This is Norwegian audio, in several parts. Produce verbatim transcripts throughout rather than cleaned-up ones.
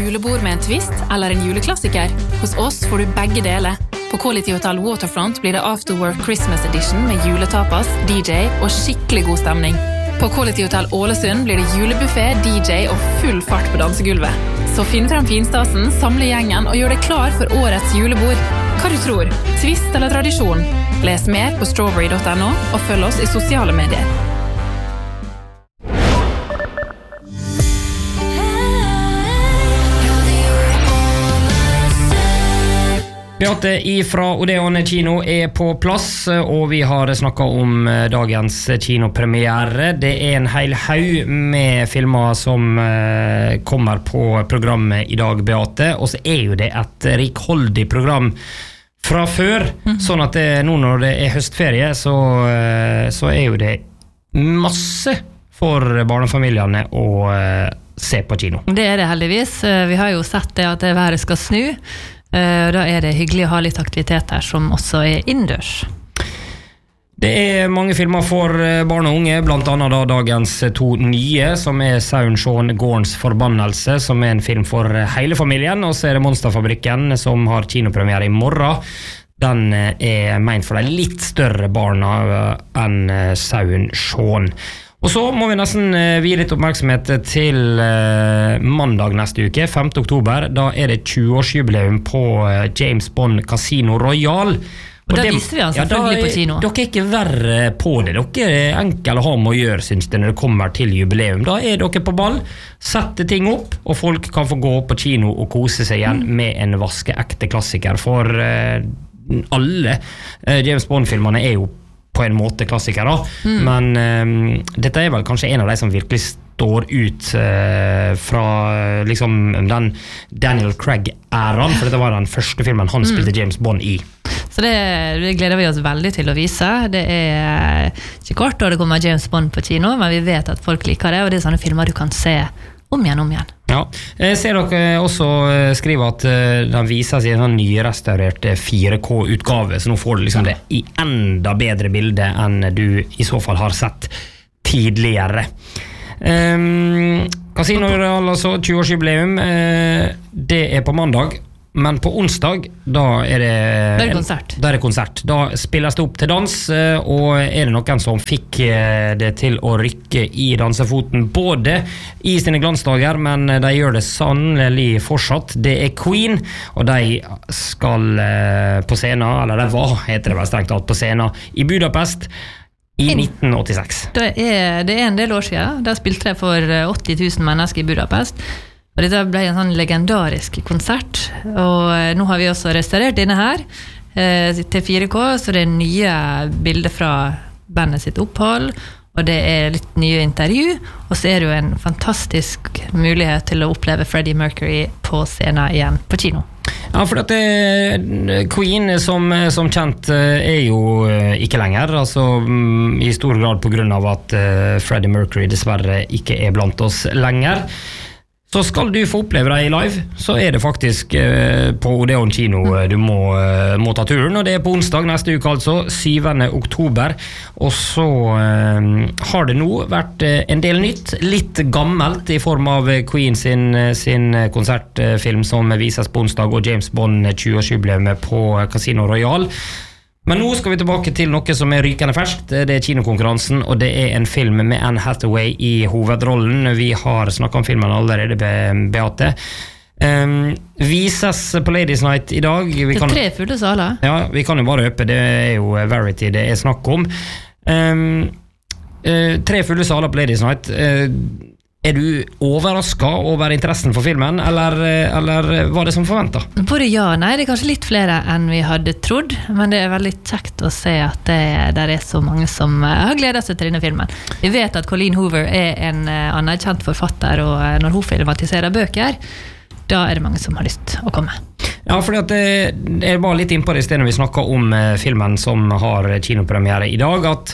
julebord med en twist eller en juleklassiker? Hos oss får du begge deler. På Quality Hotel Waterfront blir det Afterwork Christmas Edition med juletapas, D J og skikkelig god stemning. På Quality Hotel Ålesund blir det julebuffet, D J og full fart på dansegulvet. Så finn frem finstasen, samle gjengen og gjør det klar for årets julebord. Hva du tror? Twist eller tradisjon? Les mer på strawberry dot no og følg oss i sosiale medier. Beate ifra Odeon kino er på plass, og vi har snakket om dagens kinopremiere. Det er en hel haug med filmer som kommer på programmet i dag, Beate, og så er jo det et rikholdig program fra før, mm. sånn at det, nå når det er høstferie, så, så er jo det masse for barnefamiliene å se på kino. Det er det heldigvis. Vi har jo sett det at det været skal snu, og da er det hyggelig å ha litt aktiviteter som også er innendørs. Det er mange filmer for barn og unge, blant annet da dagens to nye, som er Sauen Shaun Gårdens forbannelse, som er en film for hele familien, og så er det Monsterfabrikken, som har kinopremiere i morgen. Den er ment for de litt større barna enn Sauen Shaun. Og så må vi nesten vie litt oppmerksomhet til mandag neste uke, femte oktober. Da er det tjue-årsjubileum på James Bond Casino Royale. Og, og da det, viser vi han selvfølgelig ja, på kino. Dere er ikke verre på det. Dere er enkle å ha med å gjøre, synes det, når det kommer til jubileum. Da er dere på ball, setter ting opp, og folk kan få gå på kino og kose seg igjen mm. med en vaskeekte klassiker. For uh, alle uh, James Bond-filmerne er jo på en måte klassikere, mm. men um, dette er vel kanskje en av de som virkelig står ut uh, fra liksom den Daniel Craig-æraen, for dette var den første filmen han mm. spilte James Bond i. Så det, det gleder vi oss veldig til å vise. Det er ikke kort da det kommer James Bond på kino, men vi vet at folk liker det, og det er sånne filmer du kan se om igjen, om igjen. Ja, jeg ser dere også skrive at den vises i en sånn nyrestaurert fire K-utgave, så nå får du liksom det i enda bedre bilde enn du i så fall har sett tidligere. Um, Casino Royale, altså tjue-årsjubileum, uh, det er på mandag. Men på onsdag, da er det, da er det konsert. Da er det konsert. Da spilles det opp til dans, og er det noen som fikk det til å rykke i dansefoten, både i sine glansdager, men de gjør det sannelig fortsatt. Det er Queen, og de skal på scenen, eller det var, heter det vel strengt tatt, på scenen i Budapest i nitten åttiseks. Det er, det er en del år siden. Da spilte de for åtti tusen mennesker i Budapest. Og dette ble en sånn legendarisk konsert, og nå har vi også restaurert denne her eh, til fire K, så det er nye bilder fra bandet sitt opphold, og det er litt nye intervju, og så er det jo en fantastisk mulighet til å oppleve Freddie Mercury på scenen igjen på kino. Ja, for at det, Queen som, som kjent er jo ikke lenger, altså i stor grad på grunn av at Freddie Mercury dessverre ikke er blant oss lenger. Så skal du få oppleve deg live, så er det faktisk eh, på Odeon kino du må, eh, må ta turen, og det er på onsdag neste uke, altså syvende oktober. Og så eh, har det nå vært eh, en del nytt, litt gammelt i form av Queen sin, sin konsertfilm som vises på onsdag, og James Bond tjue-årsjubileum på Casino Royale. Men nå skal vi tilbake til noe som er rykende ferskt. Det er kinokonkurransen, og det er en film med Anne Hathaway i hovedrollen. Vi har snakket om filmen allerede, Beate. Um, vises på Ladies Night i dag. Vi det er kan, tre fulle saler. Ja, vi kan jo bare øpe. Det er jo Verity det er snakk om. Um, uh, tre fulle saler på Ladies Night. Uh, Er du overrasket over interessen for filmen, eller, eller var det som forventet? Både ja og nei, det er kanskje litt flere enn vi hadde trodd, men det er veldig kjekt å se at det der er så mange som har gledet seg til denne filmen. Vi vet at Colleen Hoover er en anerkjent forfatter, og når hun filmatiserer bøker, da er det mange som har lyst å komme. Ja, fordi at det, jeg var litt inne på det i stedet når vi snakket om filmen som har kinopremiere i dag, at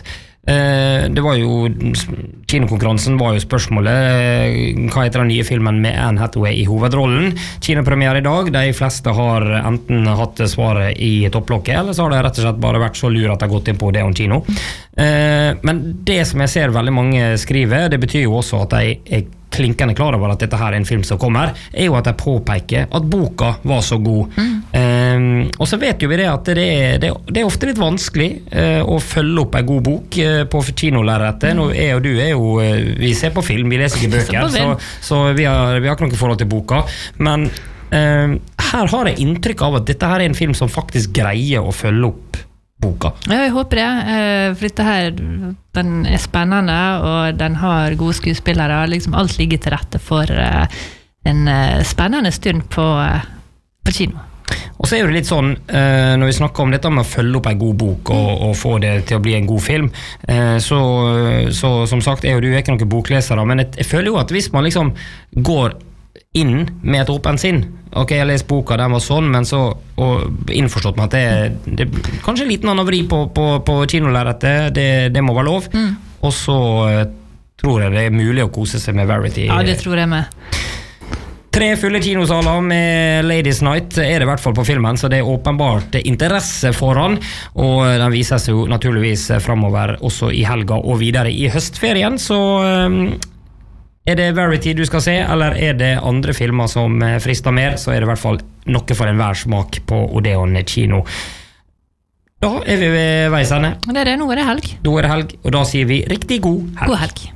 Eh, det var jo kinokonkurransen var jo spørsmålet eh, hva heter den nye filmen med Anne Hathaway i hovedrollen. Kinopremiere i dag, de fleste har enten hatt svaret i topplokket, eller så har det rett og slett bare vært så lur at de har gått inn på Odeon kino. Eh, men det som jeg ser veldig mange skriver, det betyr jo også at de er klinkende klar over at dette her er en film som kommer, er jo at de påpeker at boka var så god. Mm. Um, og så vet jo vi det at det er, det, det er ofte litt vanskelig uh, å følge opp en god bok uh, på kinolerretet. Mm. Nå er jo du er jo, uh, vi ser på film, vi leser ikke bøker, så, så vi, har, vi har ikke noe forhold til boka, men uh, her har jeg inntrykk av at dette her er en film som faktisk greier å følge opp boka. Ja, jeg håper det, for dette her den er spennende, og den har gode skuespillere, liksom alt ligger til rette for en spennende stund på, på kino. Og så er det litt sånn, når vi snakker om dette med å følge opp en god bok og, og få det til å bli en god film, så, så som sagt, jeg og du er ikke noen boklesere, men jeg, jeg føler jo at hvis man liksom går inn med et åpent sinn. Ok, jeg har lest boka, den var sånn, men så og innforstått med at det, det kanskje en liten annen vri på, på, på kinolerretet, det, det må være lov. Mm. Og så tror jeg det er mulig å kose seg med Verity. Ja, det tror jeg med. Tre fulle kinosaler med Ladies Night er det i hvert fall på filmen, så det er åpenbart interesse for han, og den vises jo naturligvis fremover også i helga og videre i høstferien, så er det Verity du skal se, eller er det andre filmer som frister mer, så er det i hvert fall noe for enhver smak på Odeon kino. Da er vi ved veis ende. Det er det, nå er det helg. Da er det helg, og da sier vi riktig god helg. God helg.